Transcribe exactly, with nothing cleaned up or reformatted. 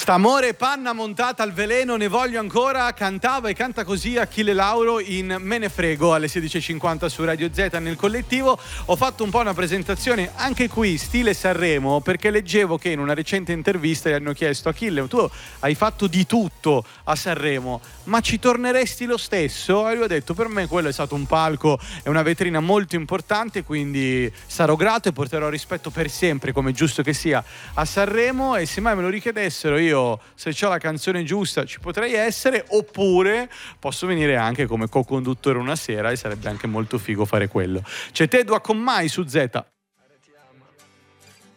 Amore, panna montata al veleno, ne voglio ancora, cantava e canta così Achille Lauro in Me ne frego alle sedici e cinquanta su Radio Z nel collettivo. Ho fatto un po' una presentazione anche qui stile Sanremo, perché leggevo che in una recente intervista gli hanno chiesto: Achille, tu hai fatto di tutto a Sanremo, ma ci torneresti lo stesso? E lui ha detto: per me quello è stato un palco, è una vetrina molto importante, quindi sarò grato e porterò rispetto per sempre, come giusto che sia, a Sanremo, e se mai me lo richiedessero io, se c'ho la canzone giusta, ci potrei essere, oppure posso venire anche come co-conduttore una sera e sarebbe anche molto figo fare quello. C'è Tedua con Mai su Z.